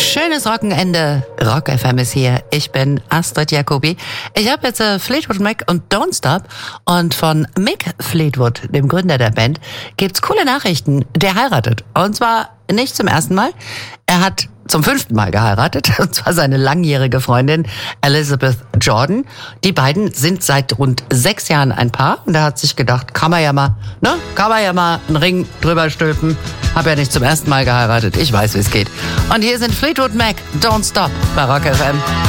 Schönes Wochenende. Rock FM ist hier. Ich bin Astrid Jacobi. Ich habe jetzt Fleetwood Mac und Don't Stop. Und von Mick Fleetwood, dem Gründer der Band, gibt's coole Nachrichten. Der heiratet. Und zwar nicht zum ersten Mal. Er hat zum 5. Mal geheiratet, und zwar seine langjährige Freundin Elizabeth Jordan. Die beiden sind seit rund 6 Jahren ein Paar und er hat sich gedacht, kann man ja mal einen Ring drüber stülpen. Hab ja nicht zum ersten Mal geheiratet, ich weiß, wie es geht. Und hier sind Fleetwood Mac, Don't Stop bei Rock FM.